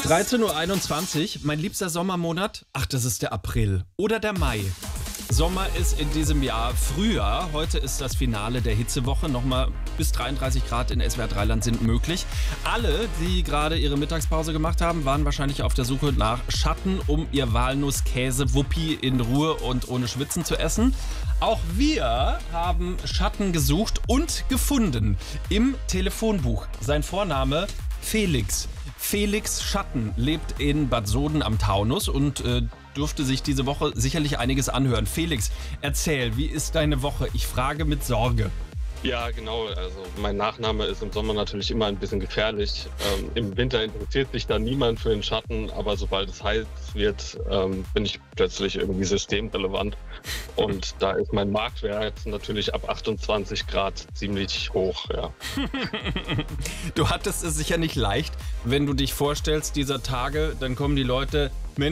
13:21 Uhr, mein liebster Sommermonat. Ach, das ist der April oder der Mai. Sommer ist in diesem Jahr früher. Heute ist das Finale der Hitzewoche. Nochmal bis 33 Grad in SWR 3-Land sind möglich. Alle, die gerade ihre Mittagspause gemacht haben, waren wahrscheinlich auf der Suche nach Schatten, um ihr Walnuss-Käse-Wuppi in Ruhe und ohne Schwitzen zu essen. Auch wir haben Schatten gesucht und gefunden im Telefonbuch. Sein Vorname Felix. Felix Schatten lebt in Bad Soden am Taunus und dürfte sich diese Woche sicherlich einiges anhören. Felix, erzähl, wie ist deine Woche? Ich frage mit Sorge. Ja, genau. Also mein Nachname ist im Sommer natürlich immer ein bisschen gefährlich. Im Winter interessiert sich da niemand für den Schatten, aber sobald es heiß wird, bin ich plötzlich irgendwie systemrelevant. Und da ist mein Marktwert natürlich ab 28 Grad ziemlich hoch. Ja. Du hattest es sicher nicht leicht, wenn du dich vorstellst, dieser Tage, dann kommen die Leute, Mensch,